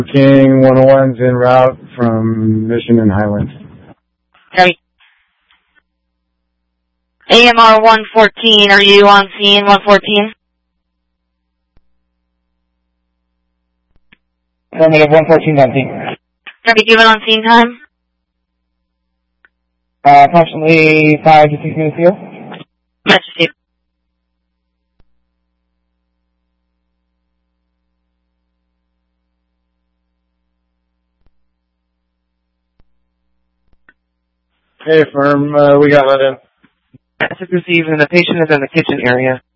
King 101's en route from Mission and Highlands. Copy. AMR 114, are you on scene 114? Affirmative, 114 on scene. Copy, given on scene time? Approximately 5 to 6 minutes here. Match received. Hey, firm, we got let in. Message received, and the patient is in the kitchen area.